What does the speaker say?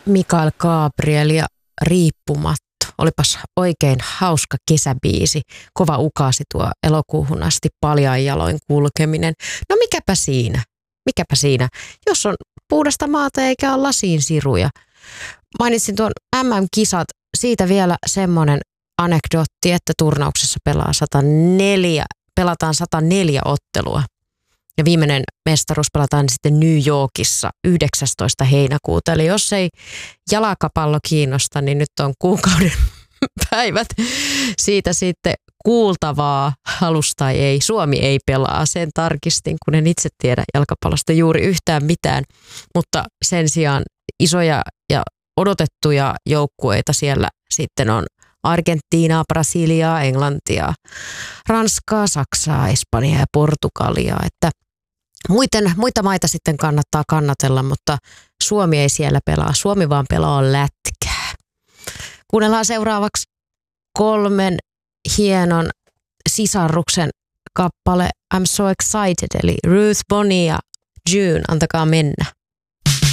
Mikael Gabriel ja Riippumatto. Olipas oikein hauska kesäbiisi. Kova ukasi tuo elokuuhun asti paljain jaloin kulkeminen. No mikäpä siinä? Mikäpä siinä? Jos on puhdasta maata eikä ole lasiin siruja. Mainitsin tuon MM-kisat. Siitä vielä semmoinen anekdootti, että turnauksessa pelataan 104 ottelua. Ja viimeinen mestaruus pelataan sitten New Yorkissa 19. heinäkuuta. Eli jos ei jalkapallo kiinnosta, niin nyt on kuukauden päivät siitä sitten kuultavaa, halus tai ei. Suomi ei pelaa, sen tarkistin, kun en itse tiedä jalkapallosta juuri yhtään mitään. Mutta sen sijaan isoja ja odotettuja joukkueita siellä sitten on Argentiinaa, Brasiliaa, Englantia, Ranskaa, Saksaa, Espanjaa ja Portugalia. Että muita maita sitten kannattaa kannatella, mutta Suomi ei siellä pelaa. Suomi vaan pelaa lätkää. Kuunnellaan seuraavaksi 3 hienon sisarruksen kappale I'm So Excited, eli Ruth, Bonnie ja June, antakaa mennä.